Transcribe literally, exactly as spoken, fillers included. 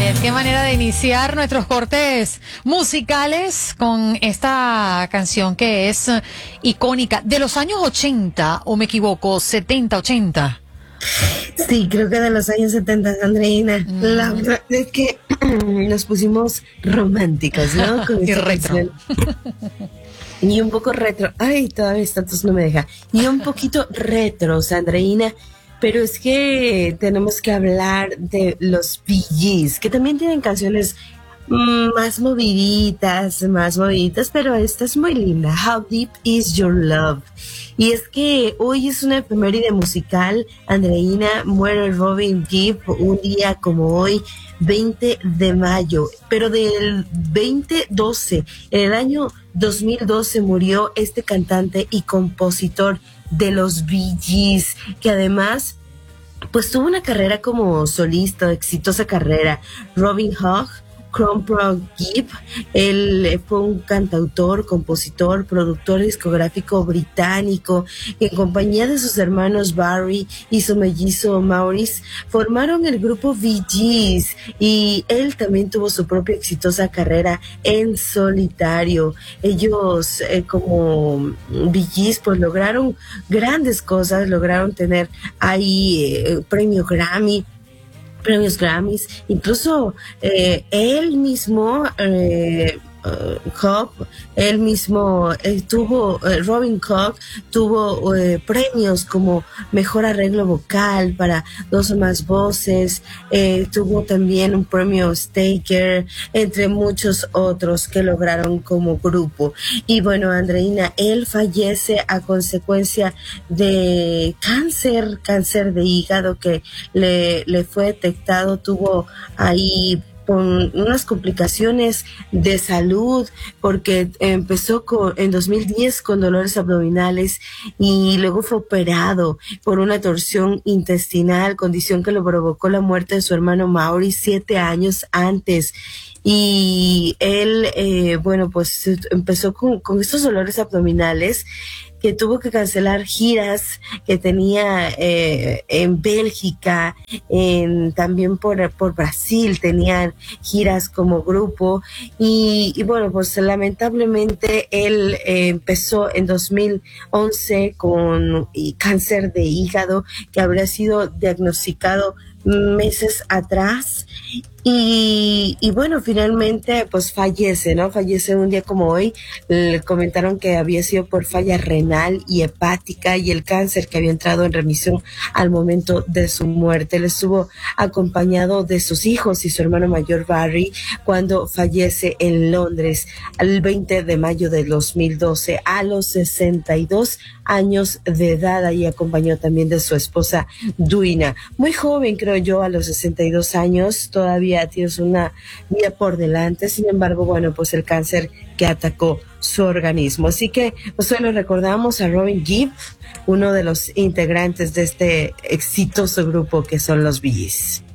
Qué manera de iniciar nuestros cortes musicales con esta canción que es eh, icónica de los años ochenta, o me equivoco, setenta, ochenta. Sí, creo que de los años setenta, Andreina. Mm. La verdad es que nos pusimos románticos, ¿no? Con Y esta retro. canción. Y un poco retro. Ay, todavía status no me deja. Y un poquito retro, Andreina. Pero es que tenemos que hablar de los Bee Gees, que también tienen canciones mm, más moviditas, más moviditas, pero esta es muy linda. How Deep Is Your Love? Y es que hoy es una efeméride musical, Andreina. Muere Robin Gibb un día como hoy, veinte de mayo, pero del veinte doce, en el año dos mil doce murió este cantante y compositor de los Bee Gees, que además pues tuvo una carrera como solista, exitosa carrera. Robin Hood, Cromwell Gibb, él fue un cantautor, compositor, productor discográfico británico, que en compañía de sus hermanos Barry y su mellizo Maurice formaron el grupo Bee Gees, y él también tuvo su propia exitosa carrera en solitario. Ellos eh, como Bee Gees pues lograron grandes cosas, lograron tener ahí eh, premio Grammy, premios Grammys, incluso eh, él mismo, eh, uh, Cobb, él mismo eh, tuvo, eh, Robin Cobb tuvo eh, premios como mejor arreglo vocal para dos o más voces, eh, tuvo también un premio Staker, entre muchos otros que lograron como grupo. Y bueno, Andreina, él fallece a consecuencia de cáncer, cáncer de hígado que le, le fue detectado, tuvo ahí con unas complicaciones de salud, porque empezó con, en dos mil diez con dolores abdominales y luego fue operado por una torsión intestinal, condición que le provocó la muerte de su hermano Maurice siete años antes. Y él, eh, bueno, pues empezó con, con estos dolores abdominales, que tuvo que cancelar giras que tenía eh, en Bélgica, en, también por, por Brasil, tenían giras como grupo, y, y bueno, pues lamentablemente él eh, empezó en dos mil once con y cáncer de hígado, que habría sido diagnosticado meses atrás, y, y bueno, finalmente pues fallece, ¿no? Fallece un día como hoy. Le comentaron que había sido por falla renal y hepática, y el cáncer que había entrado en remisión al momento de su muerte. Él estuvo acompañado de sus hijos y su hermano mayor Barry cuando fallece en Londres el veinte de mayo de dos mil doce a los sesenta y dos años de edad, y acompañó también de su esposa Duina. Muy joven, creo yo, a los sesenta y dos años, todavía tienes una vida por delante. Sin embargo, bueno, pues el cáncer que atacó su organismo. Así que pues hoy lo recordamos a Robin Gibb, uno de los integrantes de este exitoso grupo que son los Bee Gees.